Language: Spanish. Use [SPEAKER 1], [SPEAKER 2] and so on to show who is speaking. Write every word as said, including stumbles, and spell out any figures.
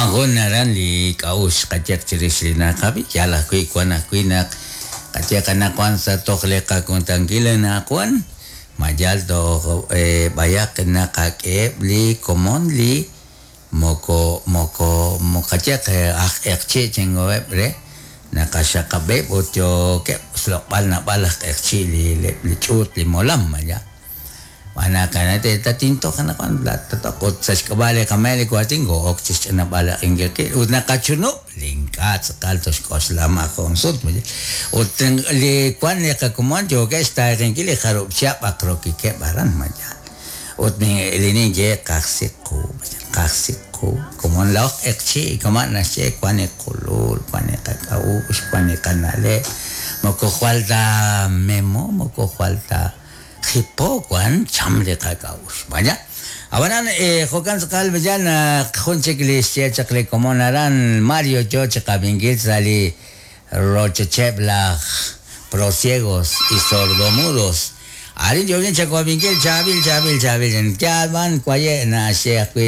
[SPEAKER 1] magon naran li kaus kacek cirisina kabi jala kui kuana kui nak kacek kana kuan sa tokle ka kontangkila na kuan majal to eh, bayak na kake li komon li moko moko mokacek ak ekche chengo bre na kasha kabe bocho ke slopal na balak ekchi li li chut li molam maja mana kana te tatinto kana kan blat tatakot sa kabale kameli ko atingo oksis na bala ingel ke una kachuno lingkat sakal tos koslama konsult mo uteng li kwan le ka kumon jo ke sta rengile kharup siap akroki ke baran maja utni lini je kaksiku kaksiku kumon lok ekchi kaman na se kwan e kolul kwan e kakau kwan e kanale moko falta memo moko falta hipo kwan chamle kakaus banyak awanan eh hokan sekal bejan khonche iglesia chakle komonaran Mario yo chakabingil sali roche chebla prosiegos y sordomudos ari yo bien chakabingil chabil chabil chabil en kalban kwaye na se